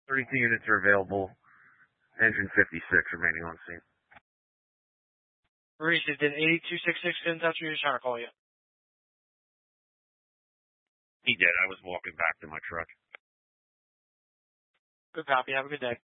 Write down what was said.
32 units are available. Engine 56 remaining on scene. Maurice, did 8266 get in touch with you trying to call you? He did. I was walking back to my truck. Good copy. Have a good day.